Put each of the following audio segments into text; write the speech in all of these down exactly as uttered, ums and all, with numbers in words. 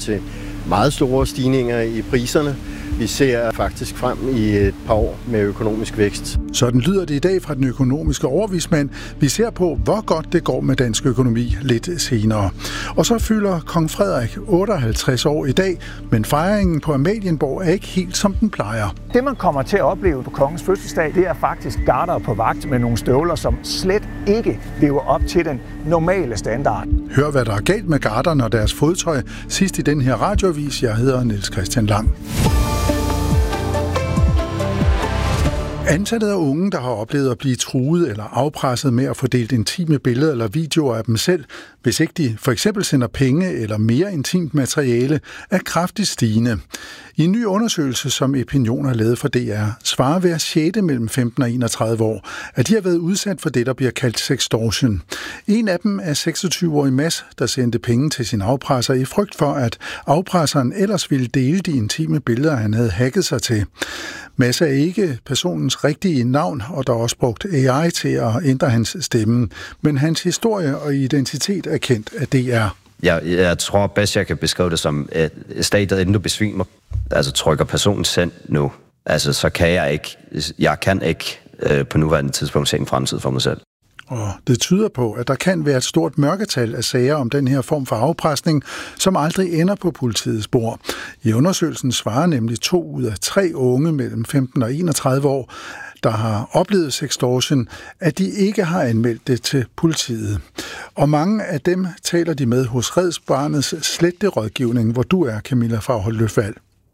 til meget store stigninger i priserne. Vi ser faktisk frem i et par år med økonomisk vækst. Sådan lyder det i dag fra den økonomiske overvismand. Vi ser på, hvor godt det går med dansk økonomi lidt senere. Og så fylder kong Frederik otteoghalvtreds år i dag, men fejringen på Amalienborg er ikke helt som den plejer. Det, man kommer til at opleve på kongens fødselsdag, det er faktisk garder på vagt med nogle støvler, som slet ikke lever op til den normale standard. Hør, hvad der er galt med garderne og deres fodtøj sidst i den her radioavis. Jeg hedder Niels Christian Lang. Antallet af unge, der har oplevet at blive truet eller afpresset med at få delt intime billeder eller videoer af dem selv, hvis ikke de for eksempel sender penge eller mere intimt materiale, er kraftigt stigende. I en ny undersøgelse, som Epinion har lavet for D R, svarer hver sjette mellem femten og enogtredive år, at de har været udsat for det, der bliver kaldt sextortion. En af dem er seksogtyve-årig Mads, der sendte penge til sin afpresser i frygt for, at afpresseren ellers ville dele de intime billeder, han havde hacket sig til. Mads er ikke personens rigtige navn, og der er også brugt A I til at ændre hans stemme, men hans historie og identitet er kendt af D R. Jeg, jeg tror bedst, jeg kan beskrive det som et stadiet, inden du besvimer, altså trykker personen send nu. Altså, så kan jeg ikke, jeg kan ikke øh, på nuværende tidspunkt se en fremtid for mig selv. Og det tyder på, at der kan være et stort mørketal af sager om den her form for afpresning, som aldrig ender på politiets spor. I undersøgelsen svarer nemlig to ud af tre unge mellem femten og enogtredive år, der har oplevet sextortion, at de ikke har anmeldt det til politiet. Og mange af dem taler de med hos Red Barnets sletterådgivning, hvor du er, Camilla Faghold Løfvald.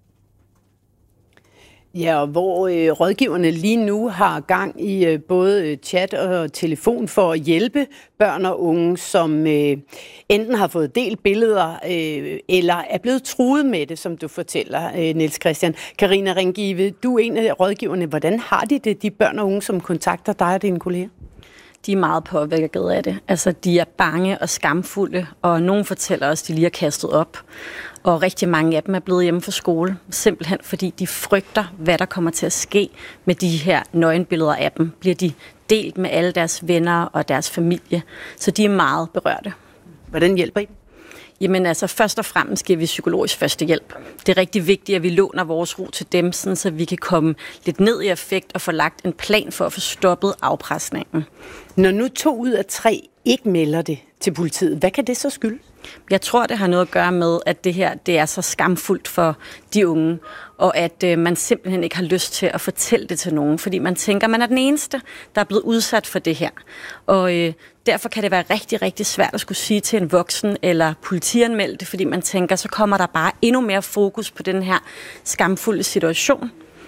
Ja, og hvor øh, rådgiverne lige nu har gang i øh, både chat og telefon for at hjælpe børn og unge, som øh, enten har fået delt billeder øh, eller er blevet truet med det, som du fortæller, øh, Niels Christian. Karina Ringive, du er en af rådgiverne. Hvordan har de det, de børn og unge, som kontakter dig og dine kolleger? De er meget påvirket af det. Altså, de er bange og skamfulde, og nogen fortæller også, at de lige har kastet op. Og rigtig mange af dem er blevet hjemme fra skole, simpelthen fordi de frygter, hvad der kommer til at ske med de her nøgenbilleder af dem. Bliver de delt med alle deres venner og deres familie, så de er meget berørte. Hvordan hjælper I dem? Jamen altså, først og fremmest giver vi psykologisk førstehjælp. Det er rigtig vigtigt, at vi låner vores ro til dem, sådan, så vi kan komme lidt ned i effekt og få lagt en plan for at få stoppet afpresningen. Når nu to ud af tre ikke melder det til politiet, hvad kan det så skyldes? Jeg tror, det har noget at gøre med, at det her det er så skamfuldt for de unge, og at øh, man simpelthen ikke har lyst til at fortælle det til nogen, fordi man tænker, at man er den eneste, der er blevet udsat for det her. Og øh, derfor kan det være rigtig, rigtig svært at skulle sige til en voksen eller politianmelde det, fordi man tænker, så kommer der bare endnu mere fokus på den her skamfulde situation.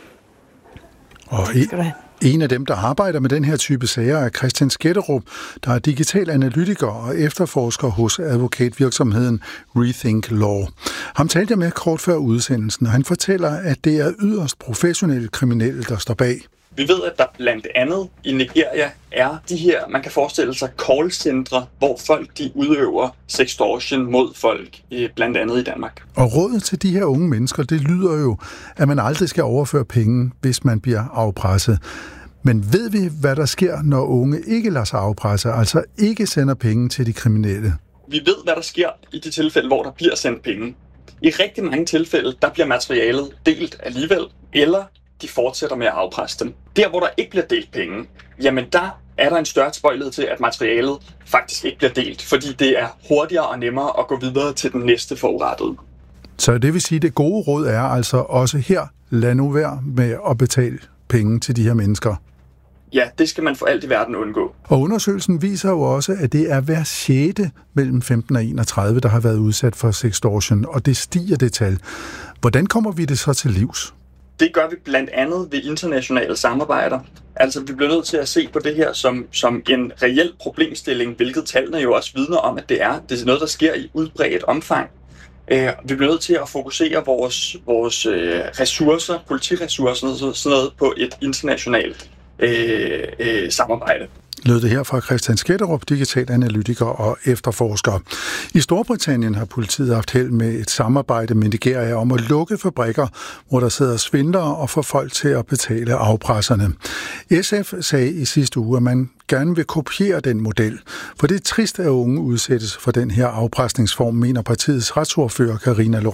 Og en af dem, der arbejder med den her type sager, er Christian Sketterup, der er digital analytiker og efterforsker hos advokatvirksomheden Rethink Law. Ham talte jeg med kort før udsendelsen, og han fortæller, at det er yderst professionelle kriminelle, der står bag. Vi ved, at der blandt andet i Nigeria er de her, man kan forestille sig, callcentre, hvor folk de udøver sextortion mod folk, blandt andet i Danmark. Og rådet til de her unge mennesker, det lyder jo, at man aldrig skal overføre penge, hvis man bliver afpresset. Men ved vi, hvad der sker, når unge ikke lader sig afpresse, altså ikke sender penge til de kriminelle? Vi ved, hvad der sker i de tilfælde, hvor der bliver sendt penge. I rigtig mange tilfælde, der bliver materialet delt alligevel, eller de fortsætter med at afpresse dem. Der, hvor der ikke bliver delt penge, jamen der er der en større tilbøjelighed til, at materialet faktisk ikke bliver delt, fordi det er hurtigere og nemmere at gå videre til den næste forurettede. Så det vil sige, at det gode råd er altså også her, lad nu være med at betale penge til de her mennesker. Ja, det skal man for alt i verden undgå. Og undersøgelsen viser jo også, at det er hver sjette mellem femten og enogtredive, der har været udsat for sextortion, og det stiger det tal. Hvordan kommer vi det så til livs? Det gør vi blandt andet ved internationale samarbejder. Altså, vi bliver nødt til at se på det her som, som en reel problemstilling, hvilket tallene jo også vidner om, at det er. Det er noget, der sker i udbredt omfang. Øh, vi bliver nødt til at fokusere vores, vores øh, ressourcer, politiressourcer, sådan noget på et internationalt øh, øh, samarbejde. Lød det her fra Christian Sketterup, digital analytiker og efterforsker. I Storbritannien har politiet haft held med et samarbejde med Nigeria om at lukke fabrikker, hvor der sidder svindlere og får folk til at betale afpresserne. S F sagde i sidste uge, at man gerne vil kopiere den model, for det er trist, at unge udsættes for den her afpresningsform, mener partiets retsordfører Karina